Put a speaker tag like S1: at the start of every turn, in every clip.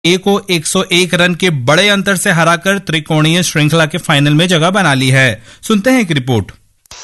S1: को 101 रन के बड़े अंतर से हराकर त्रिकोणीय श्रृंखला के फाइनल में जगह बना ली है। सुनते हैं एक रिपोर्ट।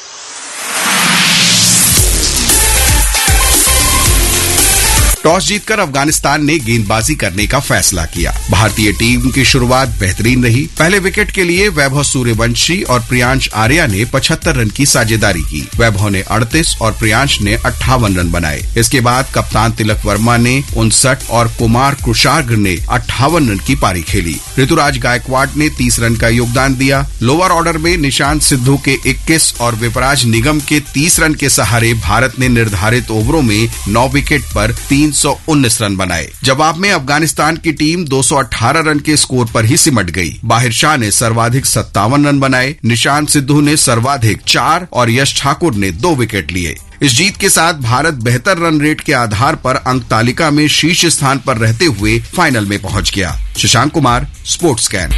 S2: टॉस जीतकर अफगानिस्तान ने गेंदबाजी करने का फैसला किया। भारतीय टीम की शुरुआत बेहतरीन रही। पहले विकेट के लिए वैभव सूर्यवंशी और प्रियांश आर्या ने 75 रन की साझेदारी की। वैभव ने 38 और प्रियांश ने 58 रन बनाए। इसके बाद कप्तान तिलक वर्मा ने 59 और कुमार कुशार्ग ने 58 रन की पारी खेली। ऋतुराज गायकवाड़ ने 30 रन का योगदान दिया। लोअर ऑर्डर में निशांत सिद्धू के 21 और विपराज निगम के 30 रन के सहारे भारत ने निर्धारित ओवरों में 9 विकेट पर 319 रन बनाए। जवाब में अफगानिस्तान की टीम 218 रन के स्कोर पर ही सिमट गई। बाहिर शाह ने सर्वाधिक 57 रन बनाए। निशांत सिद्धू ने सर्वाधिक 4 और यश ठाकुर ने 2 विकेट लिए। इस जीत के साथ भारत बेहतर रन रेट के आधार पर अंक तालिका में शीर्ष स्थान पर रहते हुए फाइनल में पहुंच गया। Shashank Kumar, sports scan.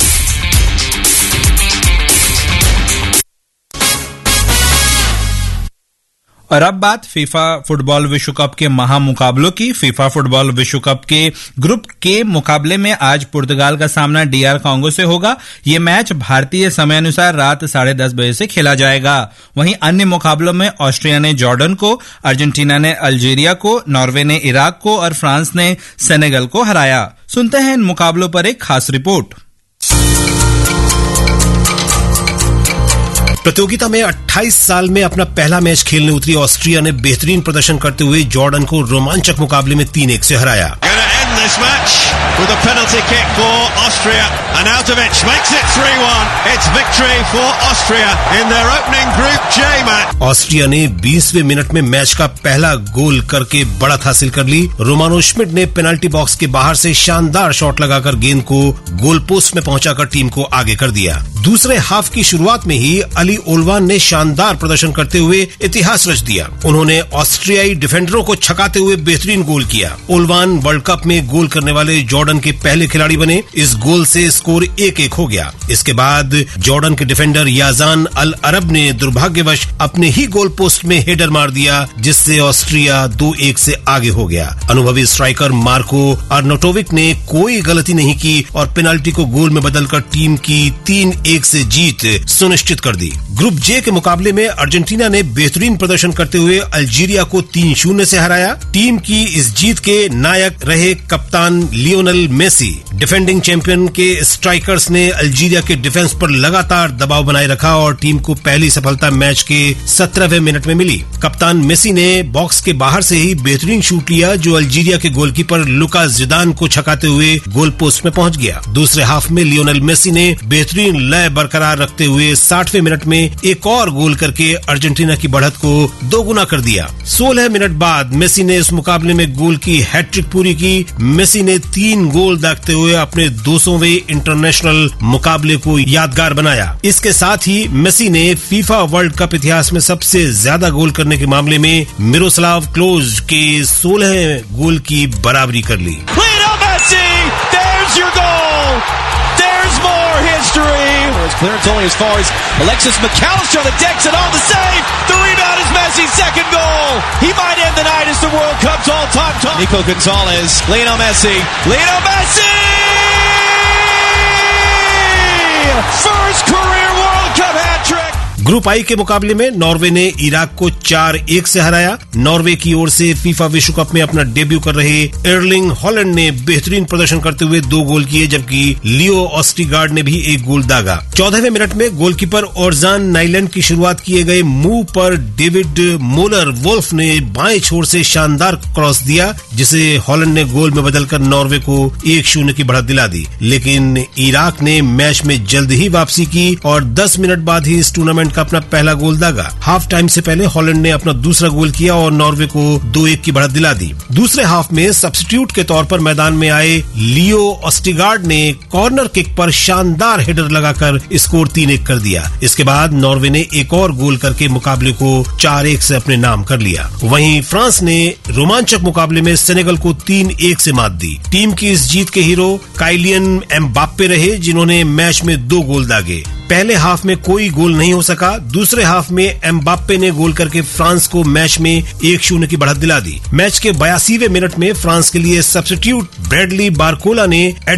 S1: और अब बात फीफा फुटबॉल विश्व कप के महामुकाबलों की। फीफा फुटबॉल विश्व कप के ग्रुप के मुकाबले में आज पुर्तगाल का सामना DR कांगो से होगा। ये मैच भारतीय समय अनुसार रात 10:30 बजे से खेला जाएगा। वहीं अन्य मुकाबलों में ऑस्ट्रिया ने जॉर्डन को, अर्जेंटीना ने अल्जीरिया को, नॉर्वे ने इराक को और फ्रांस ने सेनेगल को हराया। सुनते हैं इन मुकाबलों पर एक खास रिपोर्ट।
S3: प्रतियोगिता में 28 साल में अपना पहला मैच खेलने उतरी ऑस्ट्रिया ने बेहतरीन प्रदर्शन करते हुए जॉर्डन को रोमांचक मुकाबले में 3-1 से हराया।
S4: This match with a penalty kick for Austria, and Arnautovic makes it 3-1. It's victory for Austria in their opening Group J match.
S3: Austria ने 20वें मिनट में मैच का पहला गोल करके बढ़त हासिल कर ली। रोमानो श्मिट ने पेनल्टी बॉक्स के बाहर से शानदार शॉट लगाकर गेंद को गोल पोस्ट में पहुंचाकर टीम को आगे कर दिया। दूसरे हाफ की शुरुआत में ही अली ओलवान ने शानदार प्रदर्शन करते हुए इतिहास रच दिया। उन्होंने ऑस्ट्रियाई डिफेंडरों को छकाते हुए बेहतरीन गोल किया। ओलवान वर्ल्ड कप में गोल करने वाले जॉर्डन के पहले खिलाड़ी बने। इस गोल से स्कोर 1-1 हो गया। इसके बाद जॉर्डन के डिफेंडर याजान अल अरब ने दुर्भाग्यवश अपने ही गोल पोस्ट में हेडर मार दिया, जिससे ऑस्ट्रिया 2-1 से आगे हो गया। अनुभवी स्ट्राइकर मार्को अर्नोटोविक ने कोई गलती नहीं की और पेनाल्टी को गोल में बदलकर टीम की 3-1 से जीत सुनिश्चित कर दी। ग्रुप जे के मुकाबले में अर्जेंटीना ने बेहतरीन प्रदर्शन करते हुए अल्जीरिया को 3-0 से हराया। टीम की इस जीत के नायक रहे कप्तान लियोनेल मेसी। डिफेंडिंग चैंपियन के स्ट्राइकर्स ने अल्जीरिया के डिफेंस पर लगातार दबाव बनाए रखा और टीम को पहली सफलता मैच के 17वें मिनट में मिली। कप्तान मेसी ने बॉक्स के बाहर से ही बेहतरीन शूट लिया, जो अल्जीरिया के गोलकीपर लुका जिदान को छकाते हुए गोल पोस्ट में पहुंच गया। दूसरे हाफ में लियोनेल मेसी ने बेहतरीन लय बरकरार रखते हुए 60वें मिनट में एक और गोल करके अर्जेंटीना की बढ़त को दोगुना कर दिया। 16 मिनट बाद मेसी ने इस मुकाबले में गोल की हैट्रिक पूरी की। मेसी ने 3 गोल दागते हुए अपने 200वें इंटरनेशनल मुकाबले को यादगार बनाया। इसके साथ ही मेसी ने फीफा वर्ल्ड कप इतिहास में सबसे ज्यादा गोल करने के मामले में मिरोस्लाव क्लोज के 16 गोल की बराबरी कर ली।
S4: His clearance only as far as Alexis McAllister that decks it on the save. The rebound is Messi's second goal. He might end the night as the World Cup's all-time top. Nico Gonzalez, Lionel Messi. First career World Cup hat-trick.
S3: Group I के मुकाबले में Norway ने Iraq को 4-1 से हराया। Norway की ओर से FIFA विश्व कप में अपना डेब्यू कर रहे एर्लिंग हॉलैंड ने बेहतरीन प्रदर्शन करते हुए 2 गोल किए, जबकि लियो ऑस्टिगार्ड ने भी 1 गोल दागा। 14वें मिनट में गोलकीपर ओर्जान नाइलैंड की शुरुआत किए गए मूव पर डेविड मोलर वोल्फ ने बाएं छोर से शानदार क्रॉस दिया, जिसे हॉलैंड ने गोल में बदलकर नॉर्वे को 1-0 की बढ़त दिला दी। लेकिन इराक ने मैच में जल्द ही वापसी की और 10 मिनट बाद ही इस टूर्नामेंट का अपना पहला गोल दागा। हाफ टाइम से पहले हॉलैंड ने अपना दूसरा गोल किया और नॉर्वे को 2-1 की बढ़त दिला दी। दूसरे हाफ में सब्स्टिट्यूट के तौर पर मैदान में आए लियो ऑस्टिगार्ड ने कॉर्नर किक पर शानदार हेडर लगाकर स्कोर 3-1 कर दिया। इसके बाद नॉर्वे ने एक और गोल करके मुकाबले को 4-1 से अपने नाम कर लिया। वहीं फ्रांस ने रोमांचक मुकाबले में सेनेगल को 3-1 से मात दी। टीम की इस जीत के हीरो काइलियन एम्बाप्पे रहे, जिन्होंने मैच में 2 गोल दागे। पहले हाफ में कोई गोल नहीं हो सका। दूसरे हाफ में एम्बाप्पे ने गोल करके फ्रांस को मैच में 1-0 की बढ़त दिला दी। मैच के 82वें मिनट में फ्रांस के लिए सब्स्टिट्यूट ब्रैडली बारकोला ने